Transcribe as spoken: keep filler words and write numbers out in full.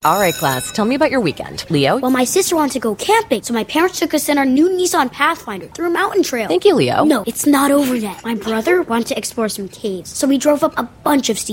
All right, class, tell me about your weekend. Leo? Well, my sister wanted to go camping, so my parents took us in our new Nissan Pathfinder through a mountain trail. Thank you, Leo. No, it's not over yet. My brother wanted to explore some caves, so we drove up a bunch of steep